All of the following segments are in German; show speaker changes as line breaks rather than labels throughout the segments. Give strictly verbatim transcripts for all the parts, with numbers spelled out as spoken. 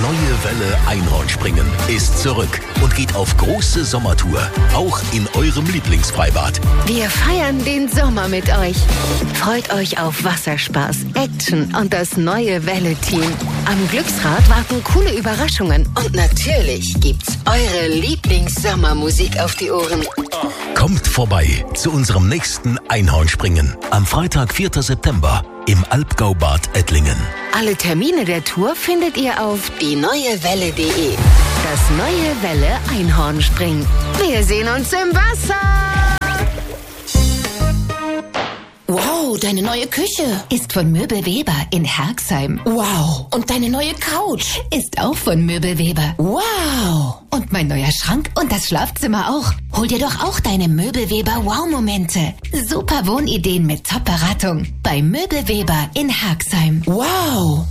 neue Welle Einhornspringen ist zurück und geht auf große Sommertour, auch in eurem Lieblingsfreibad.
Wir feiern den Sommer mit euch. Freut euch auf Wasserspaß, Action und das neue Welle-Team. Am Glücksrad warten coole Überraschungen und natürlich gibt's eure Lieblings-Sommermusik auf die Ohren.
Kommt vorbei zu unserem nächsten Einhornspringen am Freitag, vierten September im Albgaubad Ettlingen.
Alle Termine der Tour findet ihr auf die neue welle punkt de. Das neue Welle Einhornspringen. Wir sehen uns im Wasser.
Wow, deine neue Küche ist von Möbel Weber in Herxheim. Wow. Und deine neue Couch ist auch von Möbel Weber. Wow. Und mein neuer Schrank und das Schlafzimmer auch. Hol dir doch auch deine Möbel Weber Wow-Momente. Super Wohnideen mit Top-Beratung bei Möbel Weber in Herxheim. Wow.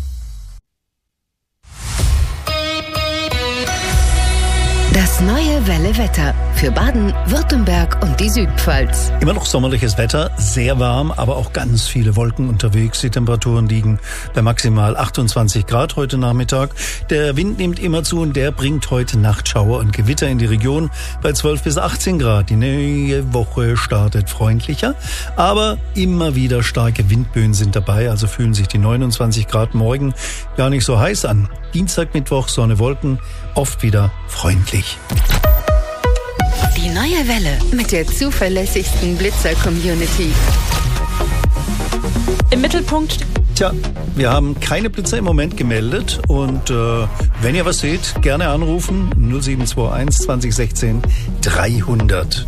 Das neue Welle-Wetter für Baden, Württemberg und die Südpfalz.
Immer noch sommerliches Wetter, sehr warm, aber auch ganz viele Wolken unterwegs. Die Temperaturen liegen bei maximal achtundzwanzig Grad heute Nachmittag. Der Wind nimmt immer zu und der bringt heute Nacht Schauer und Gewitter in die Region bei zwölf bis achtzehn Grad. Die neue Woche startet freundlicher, aber immer wieder starke Windböen sind dabei, also fühlen sich die neunundzwanzig Grad morgen gar nicht so heiß an. Dienstag, Mittwoch, Sonne, Wolken, oft wieder freundlich.
Die neue Welle mit der zuverlässigsten Blitzer-Community.
Im Mittelpunkt.
Tja, wir haben keine Blitzer im Moment gemeldet und äh, wenn ihr was seht, gerne anrufen null sieben zwei eins zwanzig sechzehn dreihundert.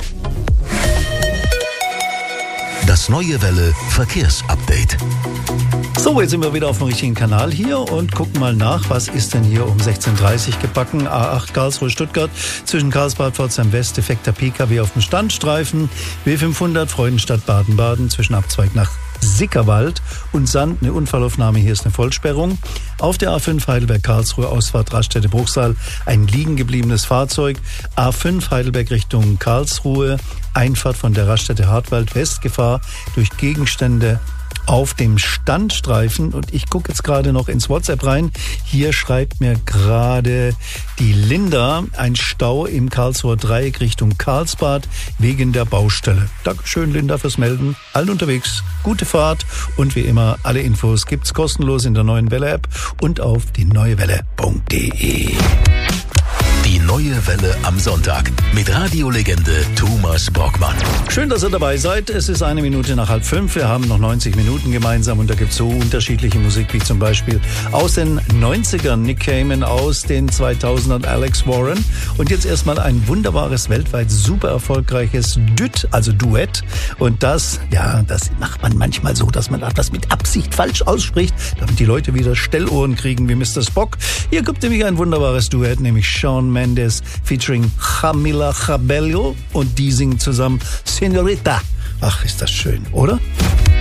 Das neue Welle Verkehrsupdate.
So, jetzt sind wir wieder auf dem richtigen Kanal hier und gucken mal nach, was ist denn hier um sechzehn Uhr dreißig gebacken. A acht Karlsruhe-Stuttgart zwischen Karlsbad, Pforzheim West, defekter P K W auf dem Standstreifen. B fünfhundert Freudenstadt Baden-Baden zwischen Abzweig nach Sickerwald und Sand, eine Unfallaufnahme, hier ist eine Vollsperrung. Auf der A fünf Heidelberg-Karlsruhe, Ausfahrt Raststätte Bruchsal, ein liegen gebliebenes Fahrzeug. A fünf Heidelberg Richtung Karlsruhe, Einfahrt von der Raststätte Hartwald, Westgefahr durch Gegenstände auf dem Standstreifen. Und ich gucke jetzt gerade noch ins WhatsApp rein. Hier schreibt mir gerade die Linda, ein Stau im Karlsruher Dreieck Richtung Karlsbad wegen der Baustelle. Dankeschön, Linda, fürs Melden. Allen unterwegs, gute Fahrt und wie immer, alle Infos gibt's kostenlos in der neuen Welle-App und auf die neue welle punkt de.
Die neue Welle am Sonntag mit Radiolegende Thomas Brockmann.
Schön, dass ihr dabei seid. Es ist eine Minute nach halb fünf. Wir haben noch neunzig Minuten gemeinsam und da gibt es so unterschiedliche Musik wie zum Beispiel aus den neunzigern Nick Cayman, aus den zweitausendern Alex Warren und jetzt erstmal ein wunderbares, weltweit super erfolgreiches Düt, also Duett. Und das, ja, das macht man manchmal so, dass man das mit Absicht falsch ausspricht, damit die Leute wieder Stellohren kriegen wie Mister Spock. Hier kommt nämlich ein wunderbares Duett, nämlich Shawn Mendes featuring Camila Cabello und die singen zusammen Señorita. Ach, ist das schön, oder?